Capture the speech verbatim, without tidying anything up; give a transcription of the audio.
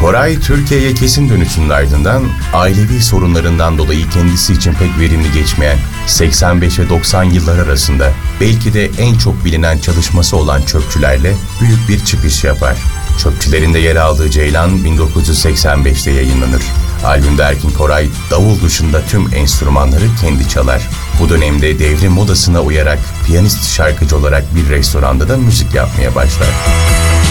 Koray, Türkiye'ye kesin dönüşünün ardından ailevi sorunlarından dolayı kendisi için pek verimli geçmeyen seksen beş ve doksan yıllar arasında belki de en çok bilinen çalışması olan Çöpçülerle büyük bir çıkış yapar. Çöpçülerin de yer aldığı Ceylan bin dokuz yüz seksen beşte yayınlanır. Albümde Erkin Koray davul dışında tüm enstrümanları kendi çalar. Bu dönemde devrim modasına uyarak piyanist şarkıcı olarak bir restoranda da müzik yapmaya başlar.